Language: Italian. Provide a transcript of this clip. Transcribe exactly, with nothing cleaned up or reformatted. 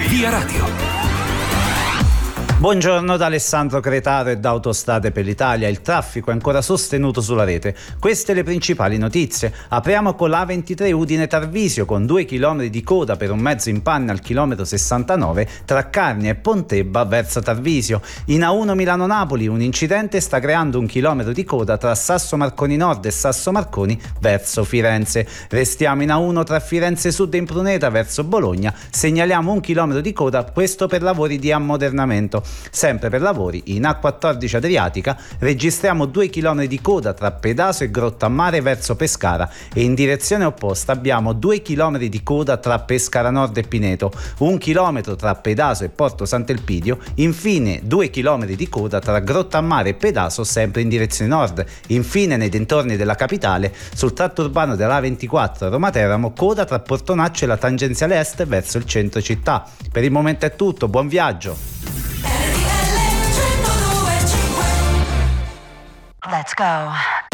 Via Radio. Buongiorno da Alessandro Cretaro e da Autostrade per l'Italia. Il traffico è ancora sostenuto sulla rete. Queste le principali notizie. Apriamo con l'A ventitré Udine-Tarvisio con due chilometri di coda per un mezzo in panne al chilometro sessantanove tra Carnia e Pontebba verso Tarvisio. In A uno Milano-Napoli un incidente sta creando un chilometro di coda tra Sasso Marconi Nord e Sasso Marconi verso Firenze. Restiamo in A uno tra Firenze Sud e Impruneta verso Bologna. Segnaliamo un chilometro di coda, questo per lavori di ammodernamento. Sempre per lavori in A quattordici Adriatica registriamo due chilometri di coda tra Pedaso e Grottammare verso Pescara e in direzione opposta abbiamo due chilometri di coda tra Pescara Nord e Pineto, un chilometro tra Pedaso e Porto Sant'Elpidio, infine due chilometri di coda tra Grottammare e Pedaso sempre in direzione nord. Infine nei dintorni della capitale sul tratto urbano della A ventiquattro Roma Teramo coda tra Portonaccio e la tangenziale est verso il centro città. Per il momento è tutto, buon viaggio! Let's go.